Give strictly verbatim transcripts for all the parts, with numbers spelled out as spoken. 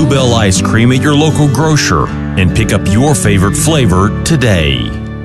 Bluebell ice cream at your local grocer and pick up your favorite flavor today.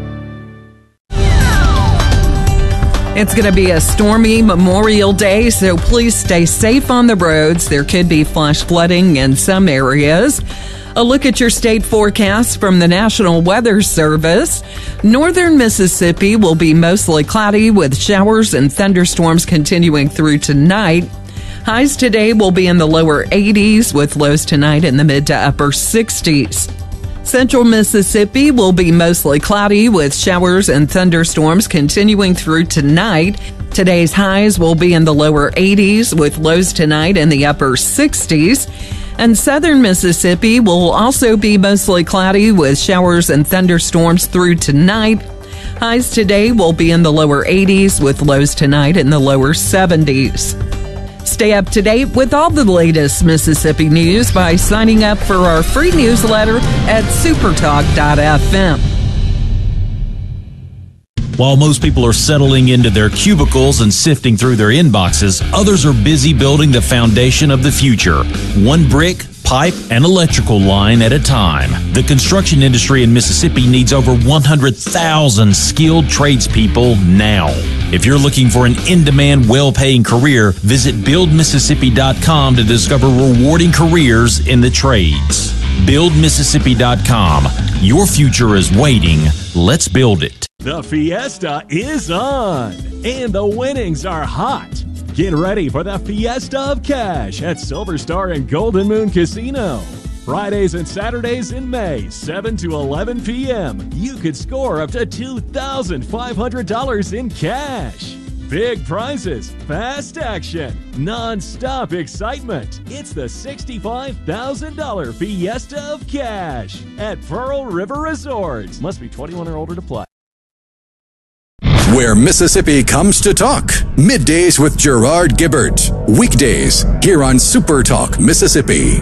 It's going to be a stormy Memorial Day, so please stay safe on the roads. There could be flash flooding in some areas. A look at your state forecast from the National Weather Service. Northern Mississippi will be mostly cloudy with showers and thunderstorms continuing through tonight. Highs today will be in the lower eighties with lows tonight in the mid to upper sixties. Central Mississippi will be mostly cloudy with showers and thunderstorms continuing through tonight. Today's highs will be in the lower eighties with lows tonight in the upper sixties. And southern Mississippi will also be mostly cloudy with showers and thunderstorms through tonight. Highs today will be in the lower eighties with lows tonight in the lower seventies. Stay up to date with all the latest Mississippi news by signing up for our free newsletter at supertalk dot f m. While most people are settling into their cubicles and sifting through their inboxes, others are busy building the foundation of the future, one brick, pipe, and electrical line at a time. The construction industry in Mississippi needs over one hundred thousand skilled tradespeople now. If you're looking for an in-demand, well-paying career, visit build mississippi dot com to discover rewarding careers in the trades. build mississippi dot com. Your future is waiting. Let's build it. The Fiesta is on, and the winnings are hot. Get ready for the Fiesta of Cash at Silver Star and Golden Moon Casino. Fridays and Saturdays in May, seven to eleven p.m. You could score up to two thousand five hundred dollars in cash. Big prizes, fast action, non-stop excitement. It's the sixty-five thousand dollars Fiesta of Cash at Pearl River Resorts. Must be twenty-one or older to play. Where Mississippi comes to talk. Middays with Gerard Gibbert. Weekdays here on Super Talk Mississippi.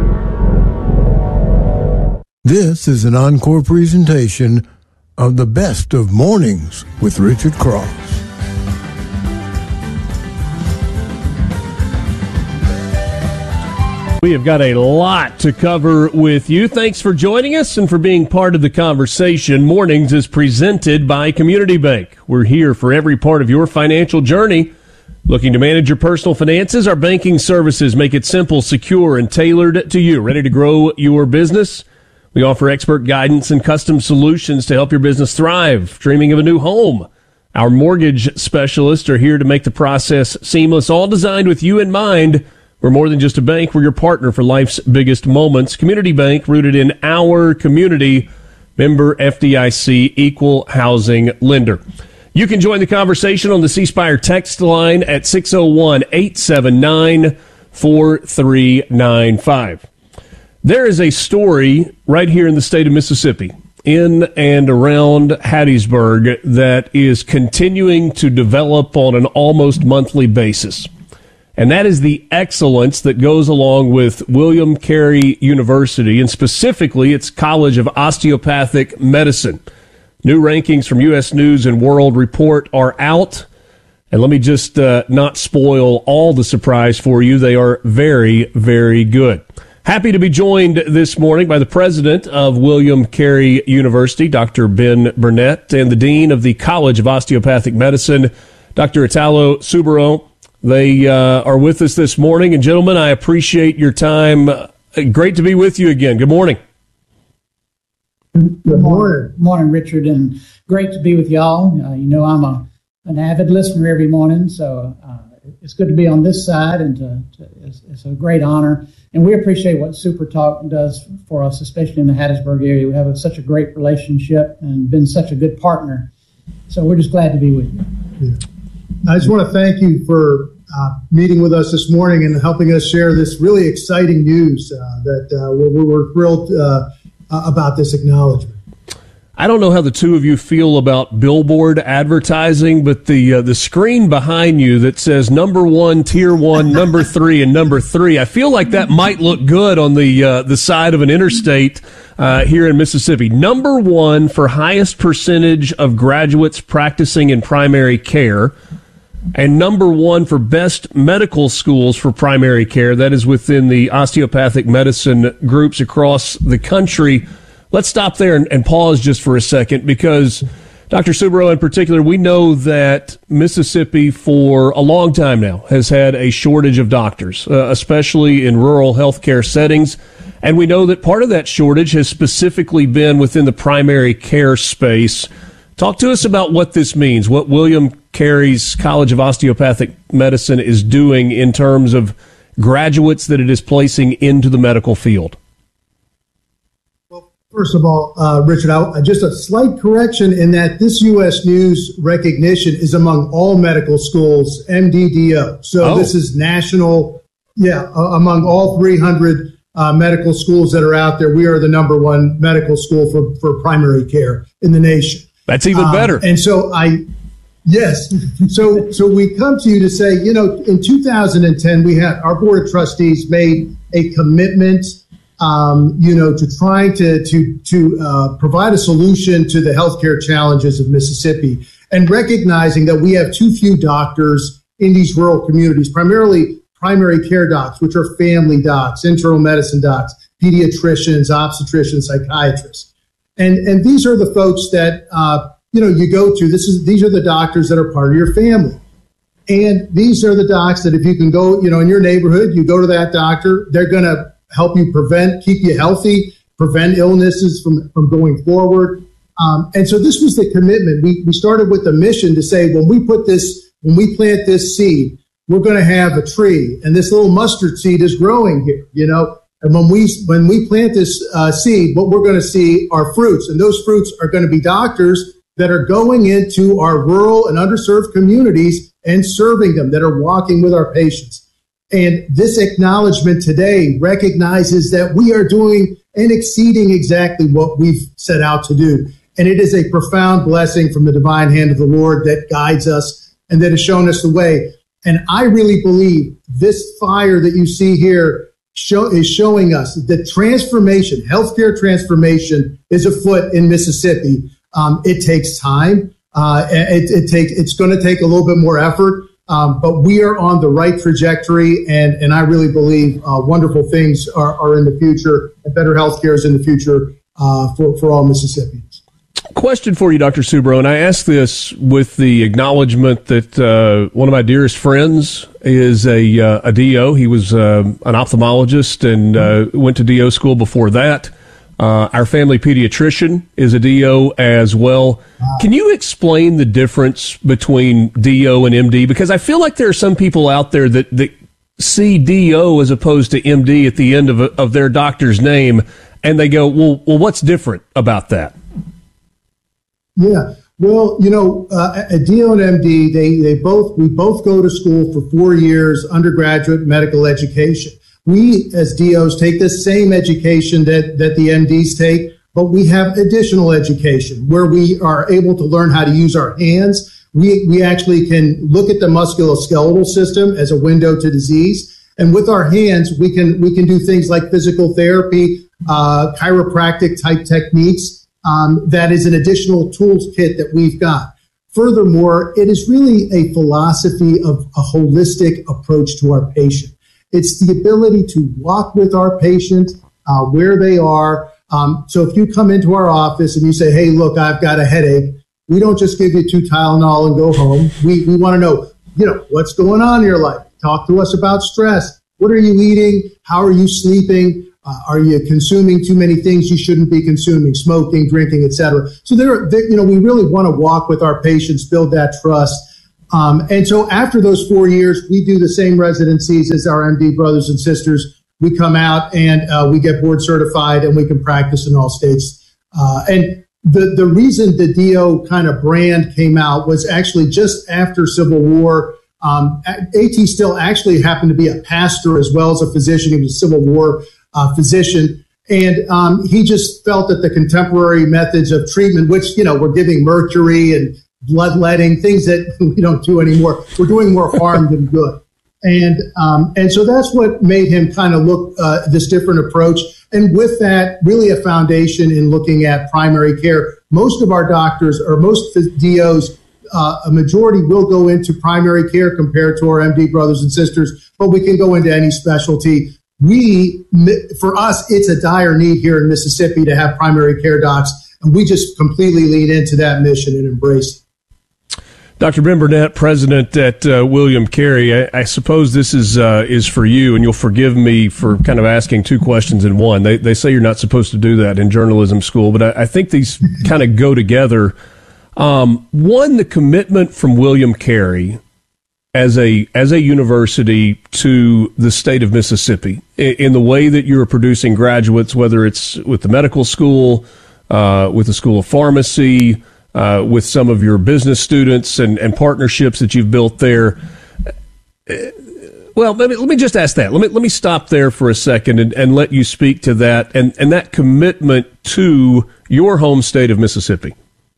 This is an encore presentation of the best of mornings with Richard Cross. We have got a lot to cover with you. Thanks for joining us and for being part of the conversation. Mornings is presented by Community Bank. We're here for every part of your financial journey. Looking to manage your personal finances? Our banking services make it simple, secure, and tailored to you. Ready to grow your business? We offer expert guidance and custom solutions to help your business thrive. Dreaming of a new home? Our mortgage specialists are here to make the process seamless, all designed with you in mind. We're more than just a bank. We're your partner for life's biggest moments. Community Bank, rooted in our community. Member F D I C, equal housing lender. You can join the conversation on the C Spire text line at six oh one, eight seven nine, four three nine five. There is a story right here in the state of Mississippi, in and around Hattiesburg, that is continuing to develop on an almost monthly basis. And that is the excellence that goes along with William Carey University, and specifically its College of Osteopathic Medicine. New rankings from U S News and World Report are out. And let me just uh, not spoil all the surprise for you. They are very, very good. Happy to be joined this morning by the president of William Carey University, Doctor Ben Burnett, and the dean of the College of Osteopathic Medicine, Doctor Italo Subero. They uh, are with us this morning. And, gentlemen, I appreciate your time. Uh, great to be with you again. Good morning. Good morning. Good morning, Richard, and great to be with y'all. Uh, you know, I'm a an avid listener every morning, so uh, it's good to be on this side, and to, to, it's, it's a great honor. And we appreciate what Super Talk does for us, especially in the Hattiesburg area. We have a, such a great relationship and been such a good partner. So we're just glad to be with you. Yeah. I just want to thank you for uh, meeting with us this morning and helping us share this really exciting news uh, that uh, we're, we're thrilled uh, about this acknowledgement. I don't know how the two of you feel about billboard advertising, but the uh, the screen behind you that says number one, tier one, number three, and number three, I feel like that might look good on the uh, the side of an interstate uh, here in Mississippi. Number one for highest percentage of graduates practicing in primary care. and number one for best medical schools for primary care. That is within the osteopathic medicine groups across the country. Let's stop there and, and pause just for a second, because Doctor Subro in particular, we know that Mississippi for a long time now has had a shortage of doctors, uh, especially in rural healthcare settings. And we know that part of that shortage has specifically been within the primary care space. Talk to us about what this means, what William Carey's College of Osteopathic Medicine is doing in terms of graduates that it is placing into the medical field. Well, first of all, uh, Richard, I, just a slight correction in that this U S News recognition is among all medical schools, M D D O. So oh. This is national, yeah, uh, among all three hundred uh, medical schools that are out there. We are the number one medical school for, for primary care in the nation. That's even better. Um, and so I, yes. So, so we come to you to say, you know, in two thousand ten, we had our board of trustees made a commitment, um, you know, to trying to, to, to, uh, provide a solution to the healthcare challenges of Mississippi, and recognizing that we have too few doctors in these rural communities, primarily primary care docs, which are family docs, internal medicine docs, pediatricians, obstetricians, psychiatrists. And and these are the folks that, uh, you know, you go to. This is These are the doctors that are part of your family. And these are the docs that if you can go, you know, in your neighborhood, you go to that doctor, they're going to help you prevent, keep you healthy, prevent illnesses from, from going forward. Um, and so this was the commitment. We, we started with the mission to say, when we put this, when we plant this seed, we're going to have a tree. And this little mustard seed is growing here, you know. And when we when we plant this uh, seed, what we're going to see are fruits. And those fruits are going to be doctors that are going into our rural and underserved communities and serving them, that are walking with our patients. And this acknowledgement today recognizes that we are doing and exceeding exactly what we've set out to do. And it is a profound blessing from the divine hand of the Lord that guides us and that has shown us the way. And I really believe this fire that you see here Show, is showing us that transformation, healthcare transformation, is afoot in Mississippi. Um, it takes time. Uh, it, it take, it's going to take a little bit more effort, um, but we are on the right trajectory, and, and I really believe uh, wonderful things are, are in the future, and better healthcare is in the future uh, for, for all Mississippians. Question for you, Doctor Subro, and I ask this with the acknowledgement that uh, one of my dearest friends is a uh, a D O. He was uh, an ophthalmologist and uh, went to D O school before that. Uh, our family pediatrician is a D O as well. Can you explain the difference between D O and M D? Because I feel like there are some people out there that, that see D O as opposed to M D at the end of a, of their doctor's name, and they go, well, well, what's different about that? Yeah, well, you know, uh, at D O and M D, they, they both, we both go to school for four years, undergraduate medical education. We, as D Os, take the same education that, that the M Ds take, but we have additional education where we are able to learn how to use our hands. We, we actually can look at the musculoskeletal system as a window to disease. And with our hands, we can, we can do things like physical therapy, uh, chiropractic type techniques. Um, that is an additional tools kit that we've got. Furthermore, it is really a philosophy of a holistic approach to our patient. It's the ability to walk with our patient uh, where they are. Um, so if you come into our office and you say, hey, look, I've got a headache, we don't just give you two Tylenol and go home. We, we want to know, you know, what's going on in your life. Talk to us about stress. What are you eating? How are you sleeping? Uh, are you consuming too many things you shouldn't be consuming, smoking, drinking, et cetera? So there, there, you know, we really want to walk with our patients, build that trust. Um, and so after those four years, we do the same residencies as our M D brothers and sisters. We come out and uh, we get board certified, and we can practice in all states. Uh, and the, the reason the D O kind of brand came out was actually just after Civil War. Um, AT Still actually happened to be a pastor as well as a physician. He was a Civil War Uh, physician, and um, he just felt that the contemporary methods of treatment, which, you know, we're giving mercury and bloodletting, things that we don't do anymore, we're doing more harm than good. And um, and so that's what made him kind of look uh, this different approach. And with that, really a foundation in looking at primary care. Most of our doctors, or most D Os, uh, a majority will go into primary care compared to our M D brothers and sisters, but we can go into any specialty. We, for us, it's a dire need here in Mississippi to have primary care docs, and we just completely lean into that mission and embrace it. Doctor Ben Burnett, president at uh, William Carey, I, I suppose this is uh, is for you, and you'll forgive me for kind of asking two questions in one. They they say you're not supposed to do that in journalism school, but I, I think these kind of go together. Um, one, the commitment from William Carey as a as a university to the state of Mississippi in, in the way that you're producing graduates, whether it's with the medical school, uh, with the School of Pharmacy, Uh, with some of your business students and, and partnerships that you've built there. Well, let me, let me just ask that. Let me let me stop there for a second and, and let you speak to that and, and that commitment to your home state of Mississippi.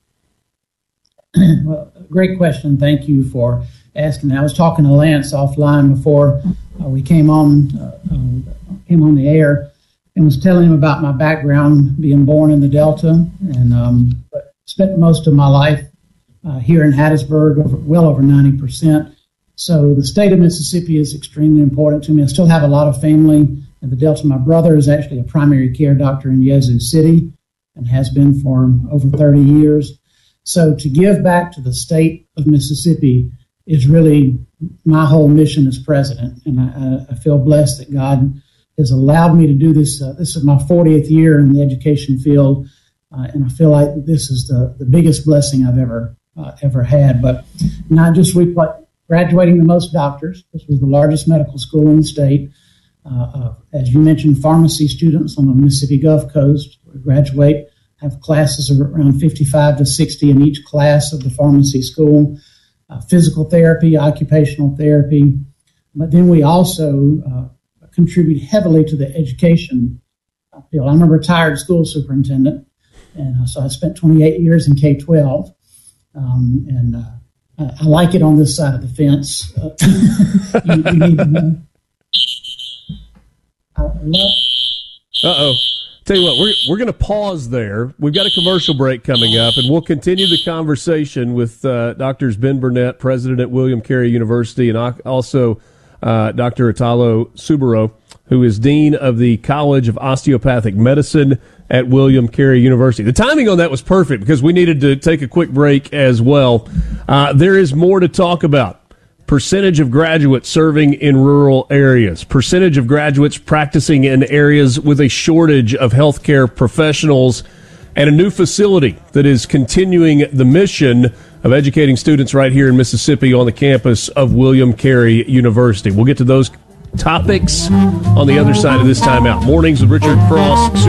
Well, great question. Thank you for asking. I was talking to Lance offline before uh, we came on uh, uh, came on the air and was telling him about my background, being born in the Delta, and um, but spent most of my life uh, here in Hattiesburg, over, well over ninety percent. So the state of Mississippi is extremely important to me. I still have a lot of family in the Delta. My brother is actually a primary care doctor in Yazoo City and has been for over thirty years. So to give back to the state of Mississippi is really my whole mission as president. And I, I feel blessed that God has allowed me to do this. Uh, this is my fortieth year in the education field. Uh, and I feel like this is the, the biggest blessing I've ever uh, ever had. But not just we graduating the most doctors. This was the largest medical school in the state. Uh, uh, as you mentioned, pharmacy students on the Mississippi Gulf Coast graduate, have classes of around fifty-five to sixty in each class of the pharmacy school. Uh, physical therapy, occupational therapy. But then we also uh, contribute heavily to the education field. I'm a retired school superintendent. And so I spent twenty-eight years in K twelve, um, and uh, I like it on this side of the fence. Uh, you, you need to know. I love- Uh-oh. Tell you what, we're we're going to pause there. We've got a commercial break coming up, and we'll continue the conversation with uh, Doctors Ben Burnett, president at William Carey University, and also uh, Doctor Italo Subero, who is dean of the College of Osteopathic Medicine at William Carey University. The timing on that was perfect because we needed to take a quick break as well. Uh, there is more to talk about. Percentage of graduates serving in rural areas. Percentage of graduates practicing in areas with a shortage of healthcare professionals. And a new facility that is continuing the mission of educating students right here in Mississippi on the campus of William Carey University. We'll get to those topics on the other side of this timeout. Mornings with Richard Cross.